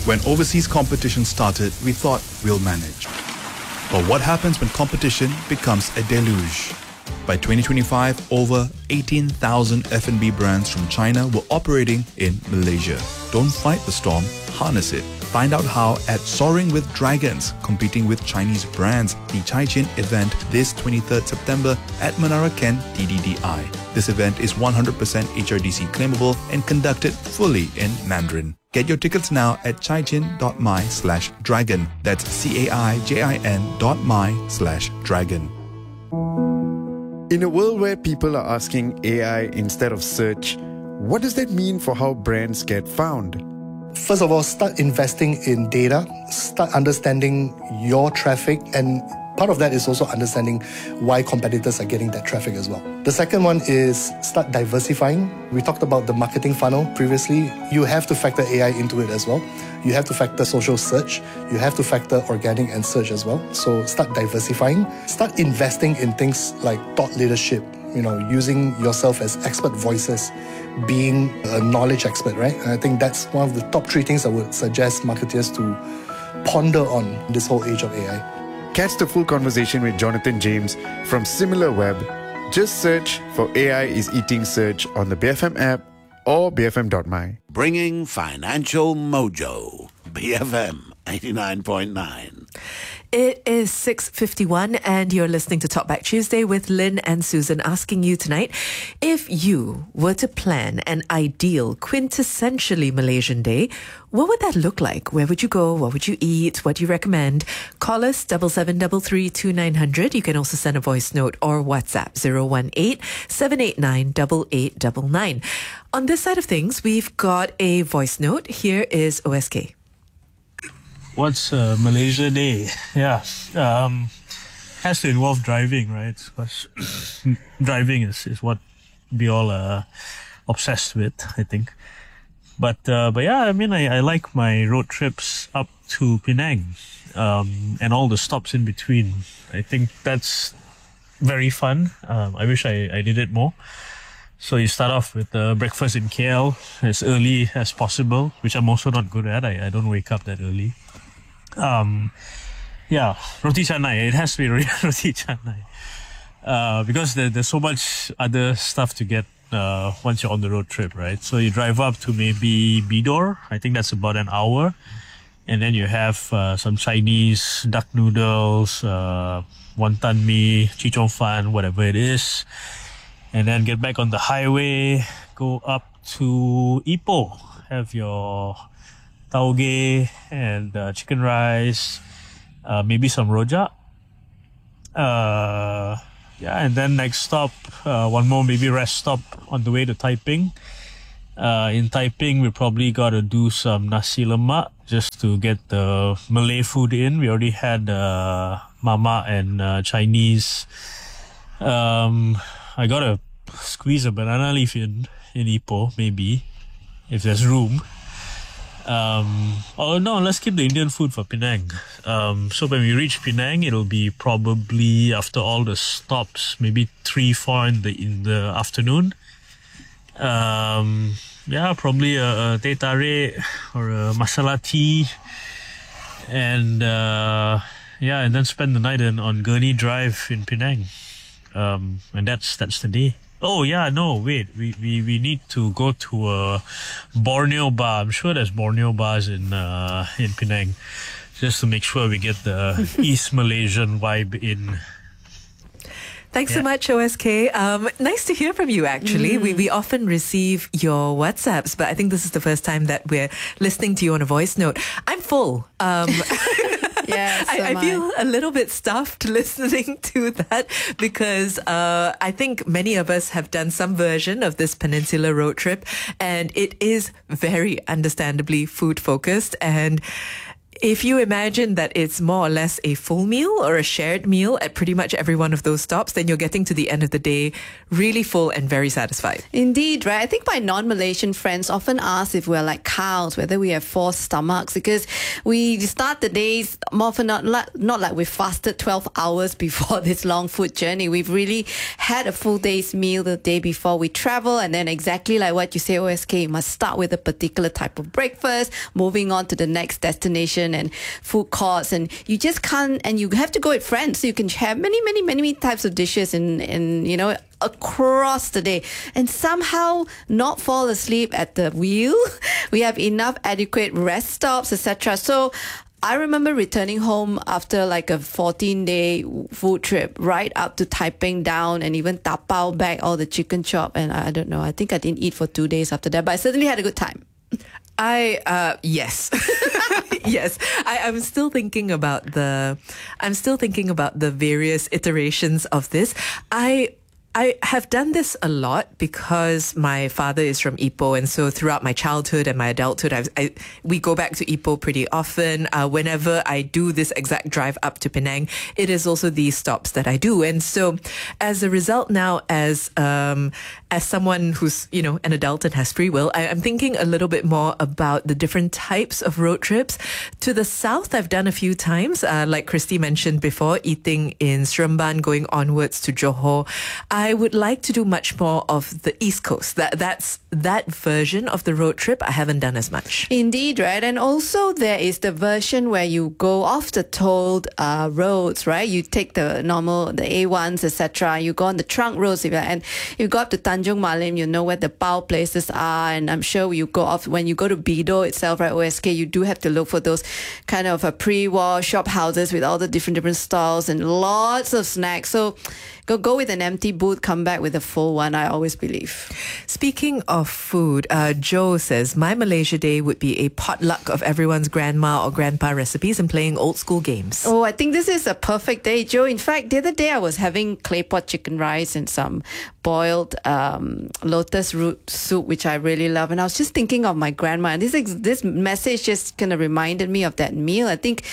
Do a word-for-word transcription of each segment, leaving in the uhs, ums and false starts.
When overseas competition started, we thought we'll manage. But what happens when competition becomes a deluge? By twenty twenty-five, over eighteen thousand F and B brands from China were operating in Malaysia. Don't fight the storm, harness it. Find out how at Soaring with Dragons, competing with Chinese brands, the Caixin event this twenty-third September at Menara Ken T D D I. This event is one hundred percent H R D C claimable and conducted fully in Mandarin. Get your tickets now at caixin.my slash dragon. That's C-A-I-J-I-N dot my slash dragon. In a world where people are asking A I instead of search, what does that mean for how brands get found? First of all, start investing in data, start understanding your traffic, and part of that is also understanding why competitors are getting that traffic as well. The second one is start diversifying. We talked about the marketing funnel previously. You have to factor A I into it as well. You have to factor social search. You have to factor organic and search as well. So start diversifying. Start investing in things like thought leadership, you know, using yourself as expert voices, being a knowledge expert, right? I think that's one of the top three things I would suggest marketers to ponder on this whole age of A I. Catch the full conversation with Jonathan James from SimilarWeb. Just search for A I is Eating Search on the B F M app or b f m dot m y. Bringing financial mojo. B F M eighty-nine point nine. It is six fifty-one and you're listening to Talkback Tuesday with Lynn and Susan, asking you tonight, if you were to plan an ideal quintessentially Malaysian day, what would that look like? Where would you go? What would you eat? What do you recommend? Call us seven seven three three two nine zero zero. You can also send a voice note or WhatsApp zero one eight seven eight nine eight eight nine nine. On this side of things, we've got a voice note. Here is O S K. What's a Malaysia day? Yeah, um, has to involve driving, right? Because driving is, is what we all are obsessed with, I think. But uh, but yeah, I mean, I, I like my road trips up to Penang um, and all the stops in between. I think that's very fun. Um, I wish I, I did it more. So you start off with uh, breakfast in K L as early as possible, which I'm also not good at. I, I don't wake up that early. Um, yeah, roti canai. It has to be roti canai. Uh, because there, there's so much other stuff to get uh, once you're on the road trip, right? So you drive up to maybe Bidor. I think that's about an hour. And then you have uh, some Chinese duck noodles, uh, wonton mee, chee chong fan, whatever it is. And then get back on the highway, go up to Ipoh, have your tauge and uh, chicken rice, uh, maybe some rojak. Uh, yeah, and then next stop, uh, one more maybe rest stop on the way to Taiping. Uh, in Taiping, we probably got to do some nasi lemak just to get the Malay food in. We already had uh, mama and uh, Chinese. Um... I gotta squeeze a banana leaf in in Ipoh, maybe, if there's room. Um, oh no, let's keep the Indian food for Penang. Um, so when we reach Penang, it'll be probably after all the stops, maybe three, four in the in the afternoon. Um, yeah, probably a, a teh tarik or a masala tea, and uh, yeah, and then spend the night in, on Gurney Drive in Penang. Um, and that's that's the day. Oh yeah, no, wait, we, we, we need to go to a Borneo bar. I'm sure there's Borneo bars in uh, in Penang, just to make sure we get the East Malaysian vibe in. Thanks Yeah. so much, O S K. Um, nice to hear from you, actually. Mm. We, we often receive your WhatsApps, but I think this is the first time that we're listening to you on a voice note. I'm full. Um, Yeah, so I, I am I. feel a little bit stuffed listening to that because uh, I think many of us have done some version of this Peninsula road trip, and it is very understandably food focused. And If you imagine that it's more or less a full meal or a shared meal at pretty much every one of those stops, then you're getting to the end of the day really full and very satisfied. Indeed, right? I think my non-Malaysian friends often ask if we're like cows, whether we have four stomachs, because we start the days more often not, not like we fasted twelve hours before this long food journey. We've really had a full day's meal the day before we travel, and then exactly like what you say, O S K, you must start with a particular type of breakfast, moving on to the next destination and food courts, and you just can't, and you have to go with friends, so you can have many, many, many types of dishes and, and you know, across the day, and somehow not fall asleep at the wheel. We have enough adequate rest stops, et cetera. So I remember returning home after like a fourteen day food trip, right up to Taiping down, and even tapao back all the chicken chop. And I, I don't know, I think I didn't eat for two days after that, but I certainly had a good time. I, uh, yes. Yes. I, I'm still thinking about the, I'm still thinking about the various iterations of this. I, I have done this a lot because my father is from Ipoh, and so throughout my childhood and my adulthood, I've, I, we go back to Ipoh pretty often. Uh, whenever I do this exact drive up to Penang, it is also these stops that I do. And so as a result now, as um, as someone who's, you know, an adult and has free will, I, I'm thinking a little bit more about the different types of road trips. To the south, I've done a few times, uh, like Christy mentioned before, eating in Seremban, going onwards to Johor. I would like to do much more of the East Coast. That that's that version of the road trip I haven't done as much. Indeed, right? And also there is the version where you go off the tolled uh, roads, right? You take the normal, the A ones, et cetera. You go on the trunk roads, and you go up to Tanjung Malim, you know where the pau places are. And I'm sure you go off, when you go to Bido itself, right, O S K, you do have to look for those kind of a pre-war shop houses with all the different, different stalls and lots of snacks. So go, go with an empty booth, come back with a full one, I always believe. Speaking of food, uh, Joe says, my Malaysia Day would be a potluck of everyone's grandma or grandpa recipes and playing old school games. Oh, I think this is a perfect day, Joe. In fact, the other day I was having clay pot chicken rice and some boiled um, lotus root soup, which I really love. And I was just thinking of my grandma. And this, this message just kind of reminded me of that meal. I think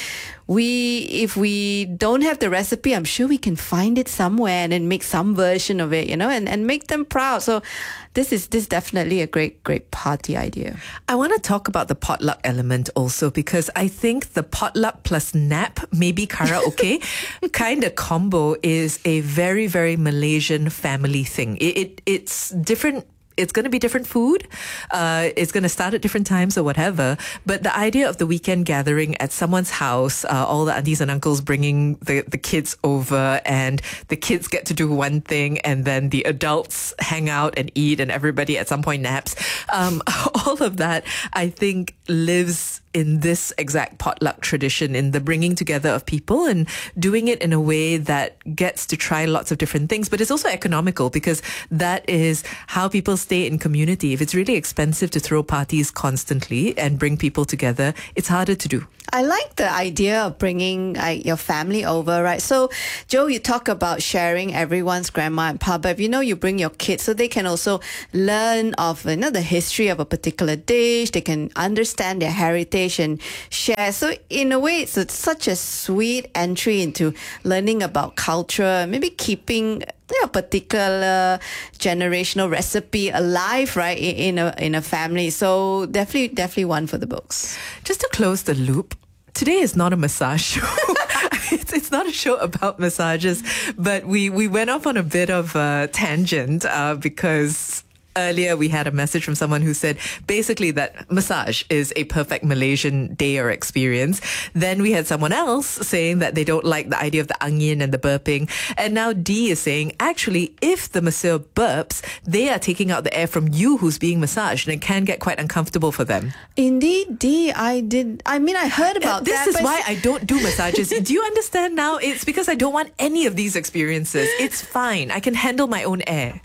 we, if we don't have the recipe, I'm sure we can find it somewhere and then make some version of it, you know, and, and make them proud. So this is this is definitely a great, great party idea. I want to talk about the potluck element also, because I think the potluck plus nap, maybe karaoke, kind of combo is a very, very Malaysian family thing. It, it It's different. It's going to be different food. Uh, it's going to start at different times or whatever. But the idea of the weekend gathering at someone's house, uh, all the aunties and uncles bringing the, the kids over, and the kids get to do one thing, and then the adults hang out and eat, and everybody at some point naps. Um, all of that, I think, lives in this exact potluck tradition, in the bringing together of people and doing it in a way that gets to try lots of different things. But it's also economical, because that is how people stay in community. If it's really expensive to throw parties constantly and bring people together, it's harder to do. I like the idea of bringing uh, your family over, right? So, Joe, you talk about sharing everyone's grandma and pa, but if you know, you bring your kids so they can also learn of, you know, the history of a particular dish. They can understand their heritage and share. So, in a way, it's a, such a sweet entry into learning about culture, maybe keeping a particular generational recipe alive, right, in a in a family. So definitely, definitely one for the books. Just to close the loop, today is not a massage show. it's, it's not a show about massages, but we, we went off on a bit of a tangent uh, because earlier we had a message from someone who said basically that massage is a perfect Malaysian day or experience. Then we had someone else saying that they don't like the idea of the angin and the burping. And now Dee is saying, actually, if the masseur burps, they are taking out the air from you who's being massaged, and it can get quite uncomfortable for them. Indeed, Dee, I did. I mean, I heard about uh, this that. This is why I don't do massages. Do you understand now? It's because I don't want any of these experiences. It's fine. I can handle my own air.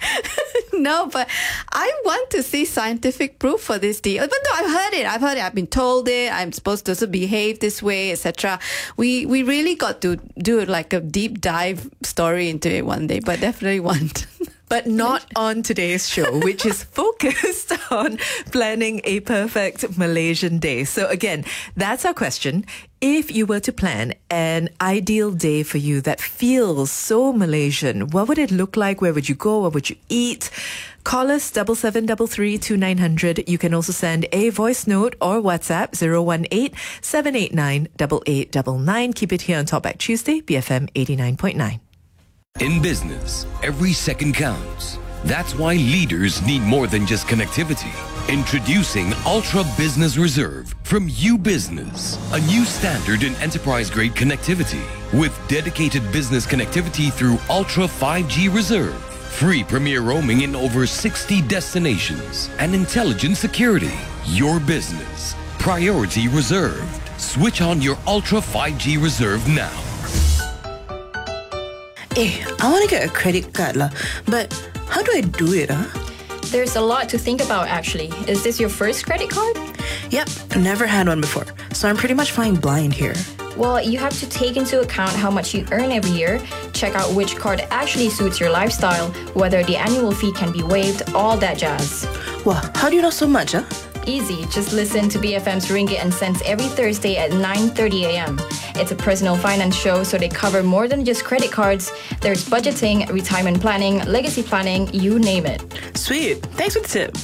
No, but I want to see scientific proof for this, Dee. Even though I've heard it, I've heard it, I've been told it, I'm supposed to also behave this way, et cetera. We we really got to do like a deep dive story into it one day, but definitely want. but not on today's show, which is focused on planning a perfect Malaysian day. So again, that's our question. If you were to plan an ideal day for you that feels so Malaysian, what would it look like? Where would you go? What would you eat? Call us double seven double three two nine hundred. You can also send a voice note or WhatsApp zero one eight seven eight nine eight eight nine nine. Keep it here on Talkback Tuesday, B F M eighty-nine point nine. In business, every second counts. That's why leaders need more than just connectivity. Introducing Ultra Business Reserve from U Business, a new standard in enterprise-grade connectivity with dedicated business connectivity through Ultra five G Reserve, free premier roaming in over sixty destinations, and intelligent security. Your business, priority reserved. Switch on your Ultra five G Reserve now. Eh, I want to get a credit card lah, but how do I do it, huh? There's a lot to think about, actually. Is this your first credit card? Yep, never had one before, so I'm pretty much flying blind here. Well, you have to take into account how much you earn every year, check out which card actually suits your lifestyle, whether the annual fee can be waived, all that jazz. Wow, how do you know so much, huh? Easy, just listen to B F M's Ringgit and Cents every Thursday at nine thirty a.m. It's a personal finance show, so they cover more than just credit cards. There's budgeting, retirement planning, legacy planning, you name it. Sweet, thanks for the tip.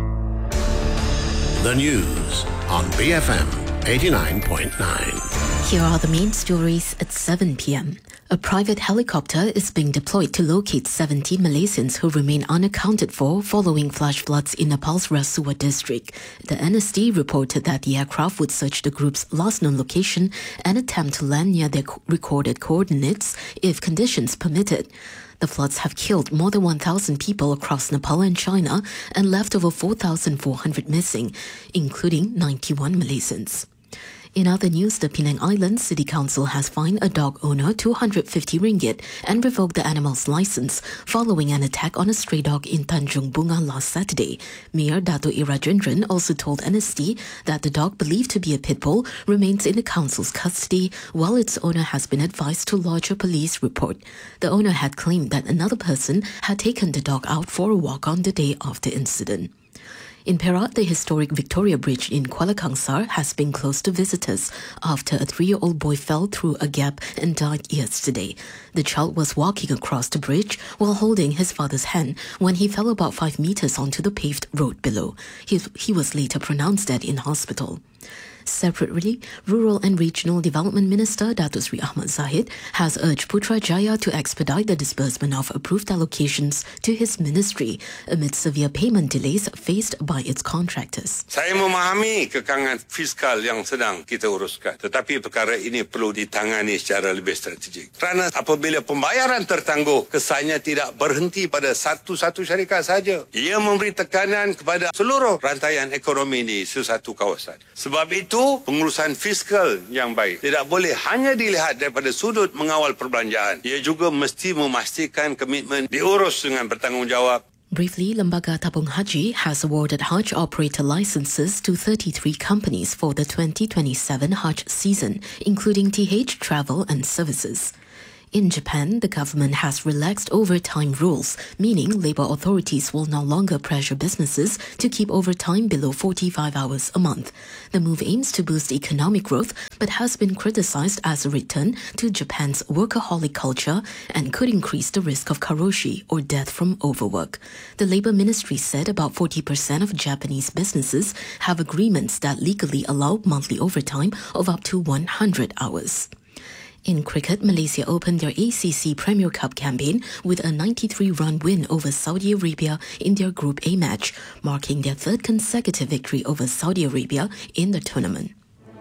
The news on B F M eighty-nine point nine. Here are the main stories at seven p.m. A private helicopter is being deployed to locate seventy Malaysians who remain unaccounted for following flash floods in Nepal's Rasuwa district. The N S D reported that the aircraft would search the group's last known location and attempt to land near their recorded coordinates if conditions permitted. The floods have killed more than one thousand people across Nepal and China and left over four thousand four hundred missing, including ninety-one Malaysians. In other news, the Penang Island City Council has fined a dog owner two hundred fifty ringgit and revoked the animal's license following an attack on a stray dog in Tanjung Bunga last Saturday. Mayor Dato' Irajendran also told N S D that the dog, believed to be a pit bull, remains in the council's custody while its owner has been advised to lodge a police report. The owner had claimed that another person had taken the dog out for a walk on the day of the incident. In Perak, the historic Victoria Bridge in Kuala Kangsar has been closed to visitors after a three-year-old boy fell through a gap and died yesterday. The child was walking across the bridge while holding his father's hand when he fell about five meters onto the paved road below. He, he was later pronounced dead in hospital. Separately, Rural and Regional Development Minister Datuk Sri Ahmad Zahid has urged Putrajaya to expedite the disbursement of approved allocations to his ministry amid severe payment delays faced by its contractors. Saya memahami kekangan fiskal yang sedang kita uruskan, tetapi perkara ini perlu ditangani secara lebih strategik. Kerana apabila pembayaran tertangguh, kesannya tidak berhenti pada satu-satu syarikat sahaja. Ia memberi tekanan kepada seluruh rantaian ekonomi di sesuatu kawasan. Sebab itu, pengurusan fiskal yang baik tidak boleh hanya dilihat daripada sudut mengawal perbelanjaan. Ia juga mesti memastikan komitmen diurus dengan bertanggungjawab. Briefly, Lembaga Tabung Haji has awarded Hajj operator licenses to thirty-three companies for the twenty twenty-seven Hajj season, including T H Travel and Services. In Japan, the government has relaxed overtime rules, meaning labor authorities will no longer pressure businesses to keep overtime below forty-five hours a month. The move aims to boost economic growth, but has been criticized as a return to Japan's workaholic culture and could increase the risk of karoshi, or death from overwork. The Labor Ministry said about forty percent of Japanese businesses have agreements that legally allow monthly overtime of up to one hundred hours. In cricket, Malaysia opened their A C C Premier Cup campaign with a ninety-three run win over Saudi Arabia in their Group A match, marking their third consecutive victory over Saudi Arabia in the tournament.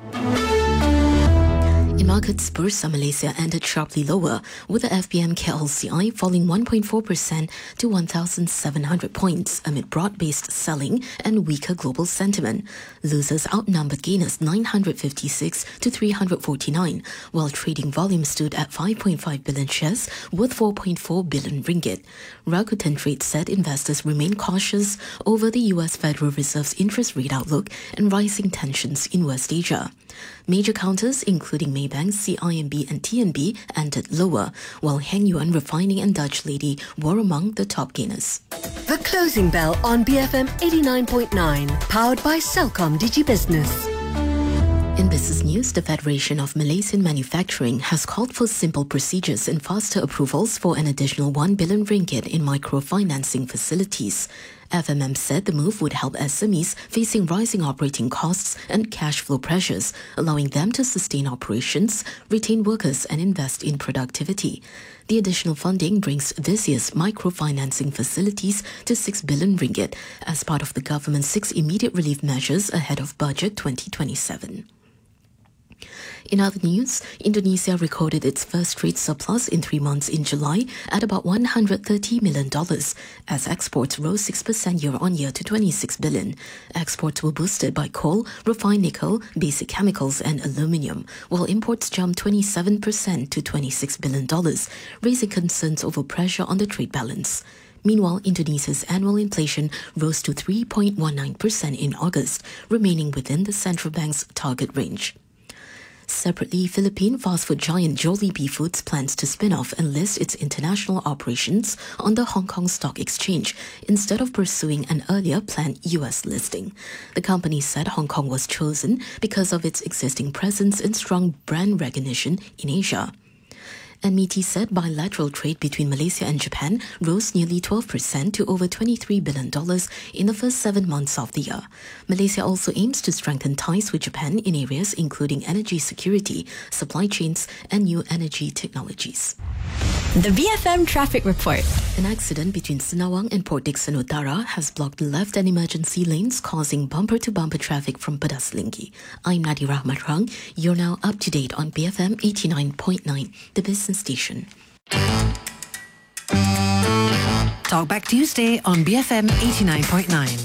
In markets, Bursa Malaysia ended sharply lower, with the F B M K L C I falling one point four percent to one thousand seven hundred points amid broad-based selling and weaker global sentiment. Losers outnumbered gainers nine hundred fifty-six to three hundred forty-nine, while trading volume stood at five point five billion shares worth four point four billion ringgit. Rakuten Trade said investors remain cautious over the U S Federal Reserve's interest rate outlook and rising tensions in West Asia. Major counters, including Maybank, C I M B and T N B, ended lower, while Heng Yuan Refining and Dutch Lady were among the top gainers. The Closing Bell on B F M eighty-nine point nine, powered by Celcom DigiBusiness. In business news, the Federation of Malaysian Manufacturing has called for simple procedures and faster approvals for an additional one billion ringgit in microfinancing facilities. F M M said the move would help S M Es facing rising operating costs and cash flow pressures, allowing them to sustain operations, retain workers and invest in productivity. The additional funding brings this year's microfinancing facilities to six billion ringgit as part of the government's six immediate relief measures ahead of Budget twenty twenty-seven. In other news, Indonesia recorded its first trade surplus in three months in July at about one hundred thirty million dollars, as exports rose six percent year-on-year to twenty-six billion dollars. Exports were boosted by coal, refined nickel, basic chemicals and aluminium, while imports jumped twenty-seven percent to twenty-six billion dollars, raising concerns over pressure on the trade balance. Meanwhile, Indonesia's annual inflation rose to three point one nine percent in August, remaining within the central bank's target range. Separately, Philippine fast food giant Jollibee Foods plans to spin off and list its international operations on the Hong Kong Stock Exchange instead of pursuing an earlier planned U S listing. The company said Hong Kong was chosen because of its existing presence and strong brand recognition in Asia. M E T said bilateral trade between Malaysia and Japan rose nearly twelve percent to over twenty-three billion dollars in the first seven months of the year. Malaysia also aims to strengthen ties with Japan in areas including energy security, supply chains, and new energy technologies. The B F M Traffic Report. An accident between Senawang and Port Dickson Utara has blocked the left and emergency lanes, causing bumper-to-bumper traffic from Pedas Linggi. I'm Nadia Rahmatrang. You're now up to date on B F M eighty-nine point nine, the business station. Talkback Tuesday on B F M eighty-nine point nine.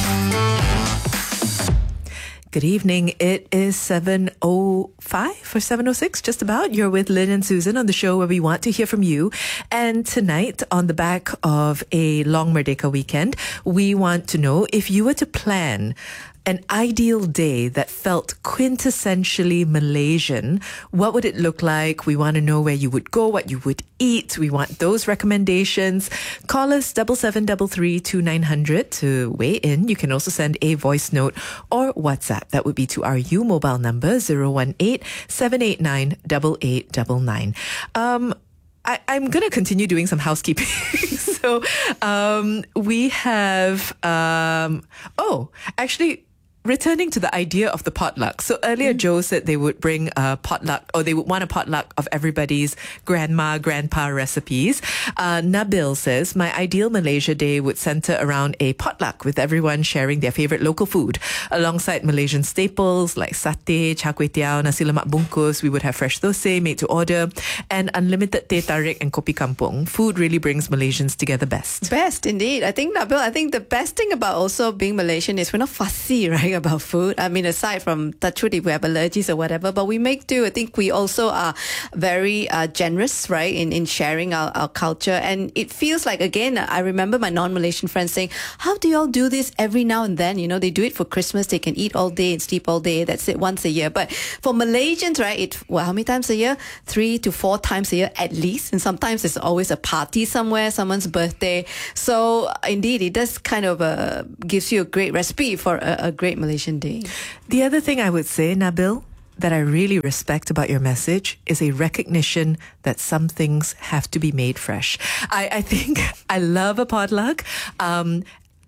Good evening. It is seven oh five or seven oh six, just about. You're with Lynn and Susan on the show where we want to hear from you. And tonight, on the back of a long Merdeka weekend, we want to know if you were to plan an ideal day that felt quintessentially Malaysian, what would it look like? We want to know where you would go, what you would eat. We want those recommendations. Call us seven seven three three two nine hundred to weigh in. You can also send a voice note or WhatsApp. That would be to our U mobile number zero one eight seven eight nine eight eight nine nine. Um, I, I'm going to continue doing some housekeeping. so um, we have, um, oh, actually, returning to the idea of the potluck. So earlier, mm. Joe said they would bring a potluck, or they would want a potluck of everybody's grandma, grandpa recipes. Uh, Nabil says, my ideal Malaysia day would center around a potluck with everyone sharing their favorite local food. Alongside Malaysian staples like satay, char kway teow, nasi lemak bungkus, we would have fresh thosai made to order, and unlimited teh tarik and kopi kampung. Food really brings Malaysians together best. Best, indeed. I think, Nabil, I think the best thing about also being Malaysian is we're not fussy, right, about food. I mean, aside from touch wood if we have allergies or whatever, but we make do. I think we also are very uh, generous, right, in, in sharing our, our culture. And it feels like, again, I remember my non-Malaysian friends saying, how do you all do this every now and then? You know, they do it for Christmas. They can eat all day and sleep all day. That's it, once a year. But for Malaysians, right, it, well, how many times a year? Three to four times a year at least. And sometimes there's always a party somewhere, someone's birthday. So indeed, it does kind of uh, gives you a great recipe for a, a great Malaysian day. The other thing I would say, Nabil, that I really respect about your message is a recognition that some things have to be made fresh. I, I think I love a potluck. Um,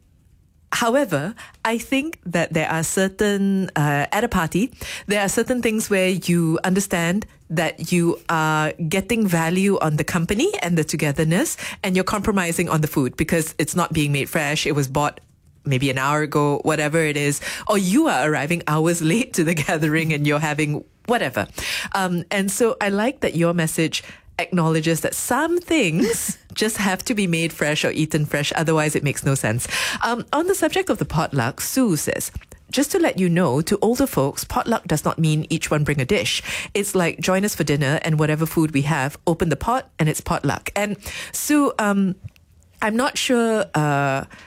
However, I think that there are certain, uh, at a party, there are certain things where you understand that you are getting value on the company and the togetherness, and you're compromising on the food because it's not being made fresh. It was bought maybe an hour ago, whatever it is, or you are arriving hours late to the gathering and you're having whatever. Um, and so I like that your message acknowledges that some things just have to be made fresh or eaten fresh, otherwise it makes no sense. Um, on the subject of the potluck, Sue says, just to let you know, to older folks, potluck does not mean each one bring a dish. It's like join us for dinner and whatever food we have, open the pot and it's potluck. And Sue, um, I'm not sure... Uh,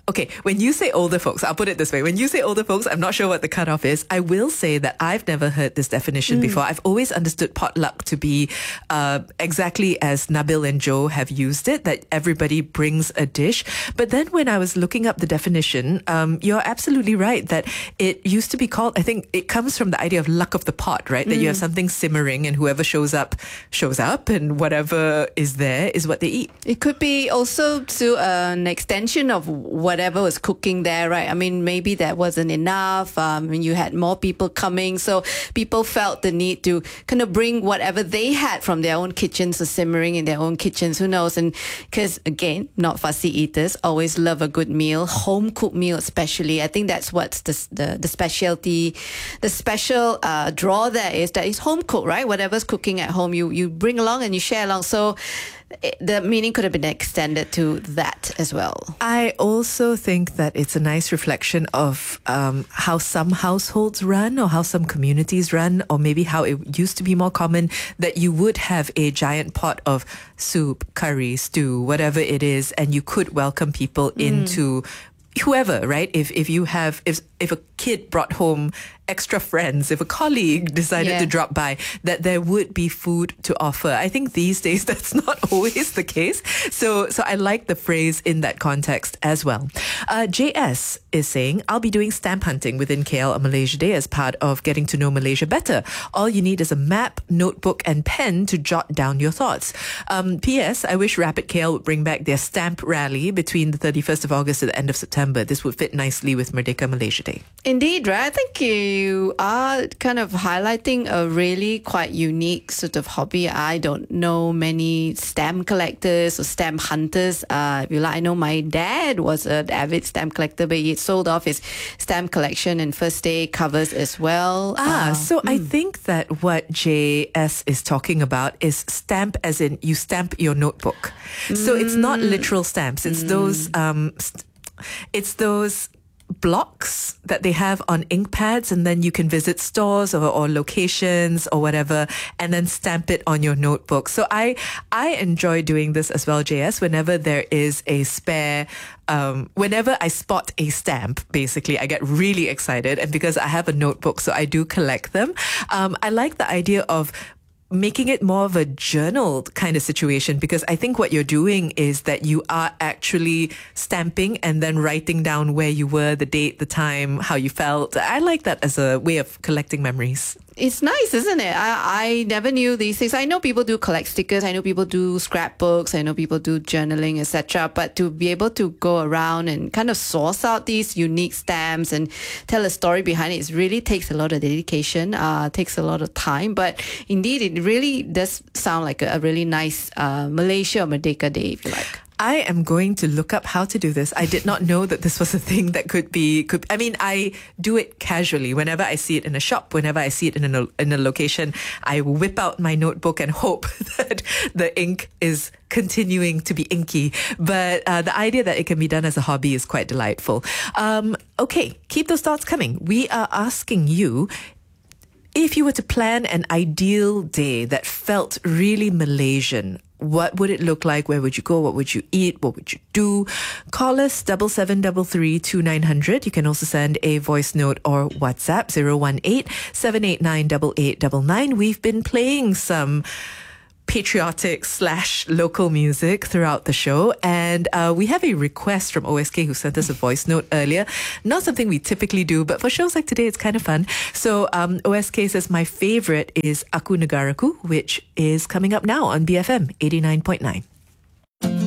Okay, when you say older folks, I'll put it this way. When you say older folks, I'm not sure what the cutoff is. I will say that I've never heard this definition mm. before. I've always understood potluck to be uh, exactly as Nabil and Joe have used it, that everybody brings a dish. But then when I was looking up the definition, um, you're absolutely right that it used to be called, I think it comes from the idea of luck of the pot, right? That mm. you have something simmering and whoever shows up, shows up and whatever is there is what they eat. It could be also to uh, an extension of whatever was cooking there, right? I mean, maybe that wasn't enough. Um, you had more people coming, so people felt the need to kind of bring whatever they had from their own kitchens or simmering in their own kitchens. Who knows? And because again, not fussy eaters, always love a good meal, home cooked meal especially. I think that's what's the the, the specialty, the special uh, draw there is that it's home cooked, right? Whatever's cooking at home, you you bring along and you share along. So the meaning could have been extended to that as well. I also think that it's a nice reflection of um, how some households run or how some communities run, or maybe how it used to be more common that you would have a giant pot of soup, curry, stew, whatever it is, and you could welcome people mm. into whoever, right? If if you have, if if a kid brought home extra friends, if a colleague decided Yeah. to drop by, that there would be food to offer. I think these days that's not always the case. So so I like the phrase in that context as well. Uh, J S is saying, I'll be doing stamp hunting within K L on Malaysia Day as part of getting to know Malaysia better. All you need is a map, notebook and pen to jot down your thoughts. Um, P S. I wish Rapid K L would bring back their stamp rally between the thirty-first of August to the end of September. This would fit nicely with Merdeka Malaysia Day. Indeed, right? I think you are kind of highlighting a really quite unique sort of hobby. I don't know many stamp collectors or stamp hunters. Uh, if you like, I know my dad was an avid stamp collector, but he sold off his stamp collection and First Day covers as well. Ah, Uh, so I think that what J S is talking about is stamp as in you stamp your notebook. So it's not literal stamps. It's those, um, st- it's those blocks that they have on ink pads, and then you can visit stores or, or locations or whatever and then stamp it on your notebook. So I I enjoy doing this as well, J S, whenever there is a spare um whenever I spot a stamp, basically I get really excited, and because I have a notebook, so I do collect them. Um I like the idea of making it more of a journal kind of situation, because I think what you're doing is that you are actually stamping and then writing down where you were, the date, the time, how you felt. I like that as a way of collecting memories. It's nice, isn't it? I, I never knew these things. I know people do collect stickers. I know people do scrapbooks. I know people do journaling, et cetera. But to be able to go around and kind of source out these unique stamps and tell a story behind it, it really takes a lot of dedication, uh, takes a lot of time. But indeed, it really does sound like a, a really nice uh, Malaysia or Merdeka Day, if you like. I am going to look up how to do this. I did not know that this was a thing that could be, could, I mean, I do it casually. Whenever I see it in a shop, whenever I see it in a, in a location, I whip out my notebook and hope that the ink is continuing to be inky. But uh, the idea that it can be done as a hobby is quite delightful. Um, okay, keep those thoughts coming. We are asking you, if you were to plan an ideal day that felt really Malaysian, what would it look like? Where would you go? What would you eat? What would you do? Call us double seven double three two nine hundred. You can also send a voice note or WhatsApp zero one eight seven eight nine eight eight nine nine. We've been playing some patriotic slash local music throughout the show, and uh, we have a request from O S K who sent us a voice note earlier. Not something we typically do, but for shows like today it's kind of fun. So um, O S K says, my favorite is Aku Negaraku, which is coming up now on B F M eighty-nine point nine.